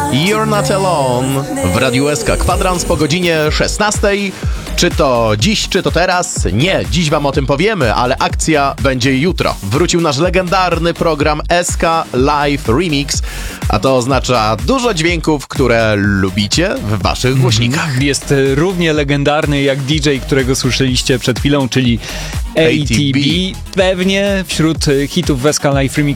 You're Not Alone w Radiu SK. Kwadrans po godzinie 16. Czy to dziś, czy to teraz? Nie, dziś wam o tym powiemy, ale akcja będzie jutro. Wrócił nasz legendarny program SK Live Remix, a to oznacza dużo dźwięków, które lubicie w waszych głośnikach. Jest równie legendarny jak DJ, którego słyszeliście przed chwilą, czyli ATB. Pewnie wśród hitów w SK Live Remix